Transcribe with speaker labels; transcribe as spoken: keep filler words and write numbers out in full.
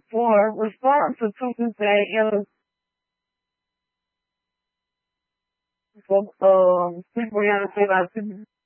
Speaker 1: for response to Tuesday and for um people, you know, say like